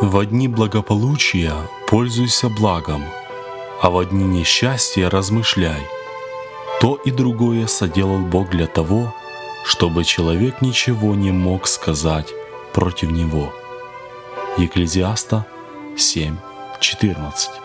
Во дни благополучия пользуйся благом, а во дни несчастья размышляй. То и другое соделал Бог для того, чтобы человек ничего не мог сказать против Него. Екклезиаста 7:14.